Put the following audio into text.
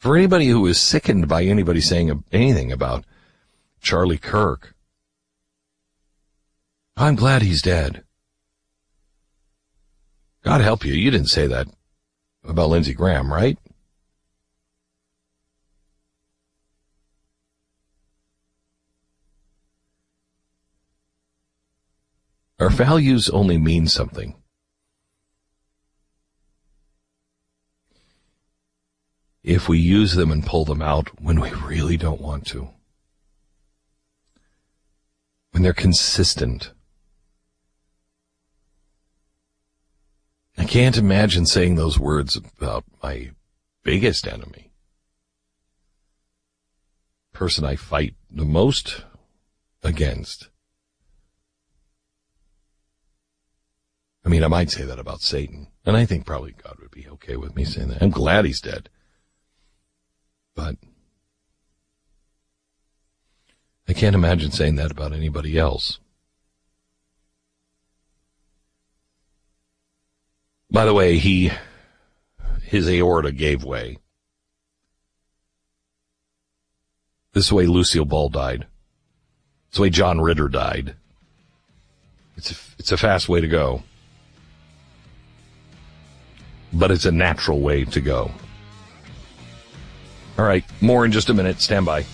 For anybody who is sickened by anybody saying anything about Charlie Kirk, I'm glad he's dead. God help you, you didn't say that about Lindsey Graham, right? Our values only mean something if we use them and pull them out when we really don't want to. When they're consistent. I can't imagine saying those words about my biggest enemy. Person I fight the most against. I mean, I might say that about Satan, and I think probably God would be okay with me saying that. I'm glad he's dead. But I can't imagine saying that about anybody else. By the way, his aorta gave way. This is the way Lucille Ball died. It's the way John Ritter died. It's a fast way to go. But it's a natural way to go. All right, more in just a minute. Stand by.